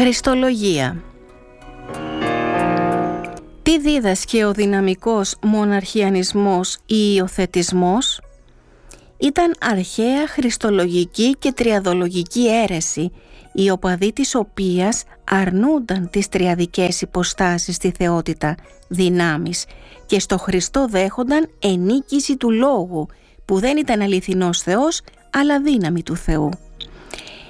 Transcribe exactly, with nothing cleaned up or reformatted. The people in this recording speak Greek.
Χριστολογία. Τι δίδασκε ο δυναμικός μοναρχιανισμός ή υιοθετισμός? Ήταν αρχαία χριστολογική και τριαδολογική αίρεση, οι οπαδοί της οποίας αρνούνταν τις τριαδικές υποστάσεις στη θεότητα δυνάμεις και στο Χριστό δέχονταν ενίκηση του λόγου, που δεν ήταν αληθινός Θεός αλλά δύναμη του Θεού.